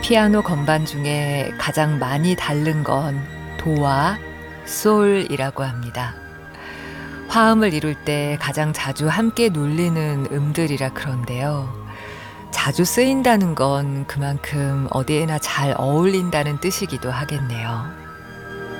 피아노 건반 중에 가장 많이 다른 건 도와 솔이라고 합니다. 화음을 이룰 때 가장 자주 함께 눌리는 음들이라 그런데요. 자주 쓰인다는 건 그만큼 어디에나 잘 어울린다는 뜻이기도 하겠네요.